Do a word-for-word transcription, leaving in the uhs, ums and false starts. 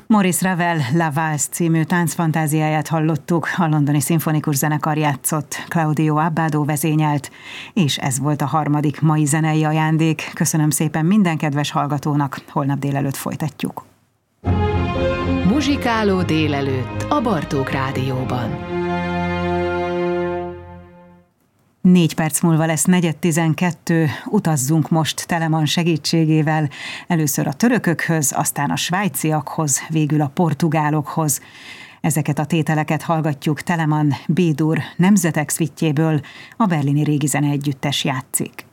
Maurice Ravel La Valse című táncfantáziáját hallottuk, a Londoni Szimfonikus Zenekar játszott, Claudio Abbado vezényelt, és ez volt a harmadik mai zenei ajándék. Köszönöm szépen minden kedves hallgatónak, holnap délelőtt folytatjuk. Muzsikáló délelőtt a Bartók Rádióban. Négy perc múlva lesz negyed tizenkettő, utazzunk most Telemann segítségével. Először a törökökhöz, aztán a svájciakhoz, végül a portugálokhoz. Ezeket a tételeket hallgatjuk Telemann B-dur Nemzetek szvittjéből, a berlini régi zene együttes játszik.